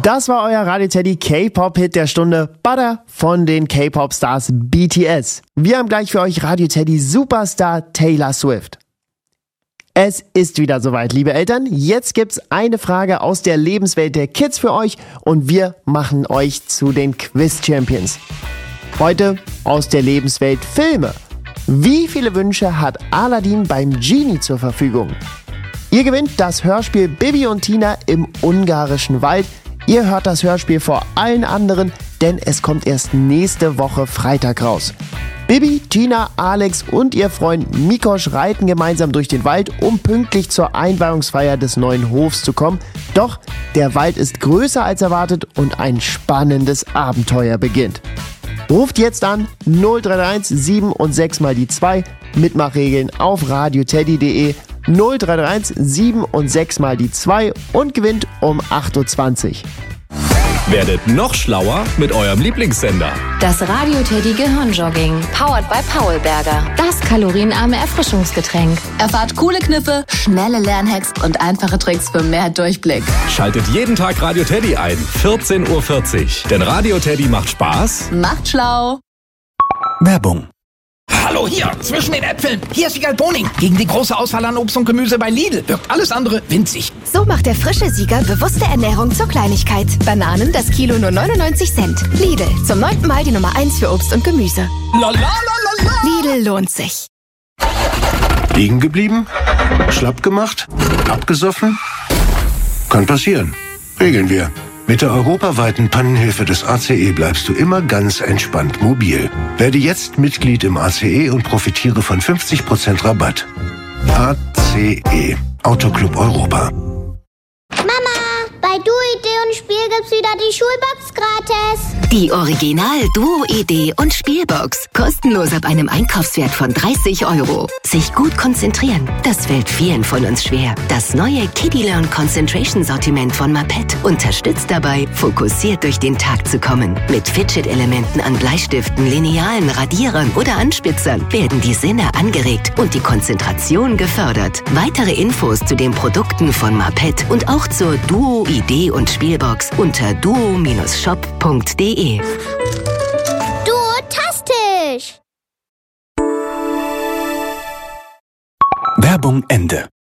Das war euer Radio Teddy K-Pop-Hit der Stunde, Butter von den K-Pop-Stars BTS. Wir haben gleich für euch Radio Teddy Superstar Taylor Swift. Es ist wieder soweit, liebe Eltern. Jetzt gibt's eine Frage aus der Lebenswelt der Kids für euch und wir machen euch zu den Quiz-Champions. Heute aus der Lebenswelt Filme. Wie viele Wünsche hat Aladdin beim Genie zur Verfügung? Ihr gewinnt das Hörspiel Bibi und Tina im ungarischen Wald. Ihr hört das Hörspiel vor allen anderen, denn es kommt erst nächste Woche Freitag raus. Bibi, Tina, Alex und ihr Freund Mikosch reiten gemeinsam durch den Wald, um pünktlich zur Einweihungsfeier des neuen Hofs zu kommen. Doch der Wald ist größer als erwartet und ein spannendes Abenteuer beginnt. Ruft jetzt an 0331 7 und 6 mal die 2, Mitmachregeln auf radioteddy.de, 0331 7 und 6 mal die 2 und gewinnt um 8.20 Uhr. Werdet noch schlauer mit eurem Lieblingssender. Das Radio Teddy Gehirnjogging, powered by Paul Berger. Das kalorienarme Erfrischungsgetränk. Erfahrt coole Kniffe, schnelle Lernhacks und einfache Tricks für mehr Durchblick. Schaltet jeden Tag Radio Teddy ein, 14:40 Uhr. Denn Radio Teddy macht Spaß. Macht schlau. Werbung. Hallo hier, zwischen den Äpfeln. Hier ist Wiegald Boning. Gegen die große Auswahl an Obst und Gemüse bei Lidl wirkt alles andere winzig. So macht der frische Sieger bewusste Ernährung zur Kleinigkeit. Bananen das Kilo nur 99 Cent. Lidl, zum 9. Mal die Nummer 1 für Obst und Gemüse. La la la la la. Lidl lohnt sich. Liegen geblieben? Schlapp gemacht? Abgesoffen? Kann passieren. Regeln wir. Mit der europaweiten Pannenhilfe des ACE bleibst du immer ganz entspannt mobil. Werde jetzt Mitglied im ACE und profitiere von 50% Rabatt. ACE, Autoclub Europa. Mama, bei Duo-Idee und Spiel gibt's wieder die Schulbox gratis. Die Original Duo-Idee und Spielbox. Kostenlos ab einem Einkaufswert von 30 €. Sich gut konzentrieren, das fällt vielen von uns schwer. Das neue Kiddie Learn Concentration Sortiment von Mapet unterstützt dabei, fokussiert durch den Tag zu kommen. Mit Fidget-Elementen an Bleistiften, Linealen, Radierern oder Anspitzern werden die Sinne angeregt und die Konzentration gefördert. Weitere Infos zu den Produkten von Mapet und auch zur Duo-Idee und Spielbox unter duo-shop.de. Duotastisch! Werbung Ende.